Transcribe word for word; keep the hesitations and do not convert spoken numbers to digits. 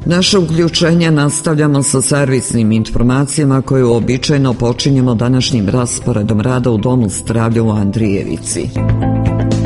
Naše uključenje nastavljamo sa servisnim informacijama koje uobičajeno počinjemo današnjim rasporedom rada u Domu zdravlja u Andrijevici.